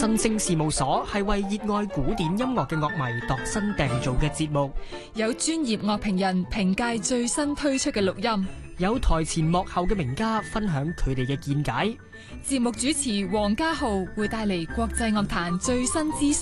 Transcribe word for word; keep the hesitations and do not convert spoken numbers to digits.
新聲事務所係為熱愛古典音樂嘅樂迷度身訂造嘅節目， 有專業樂評人評介最新推出嘅錄音， 有台前幕後嘅名家分享佢哋嘅見解。 節目主持黃家浩會帶嚟國際樂壇最新資訊。